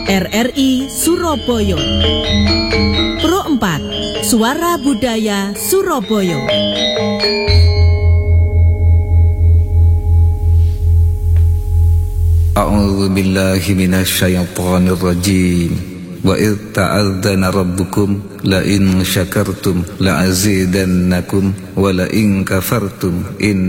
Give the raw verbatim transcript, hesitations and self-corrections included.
R R I Surabaya. Pro empat, Suara Budaya Surabaya. A'udzu billahi minasyaitonir rajim. Wa idz ta'adzana rabbukum la in syakartum la azidannakum wa la in kafartum in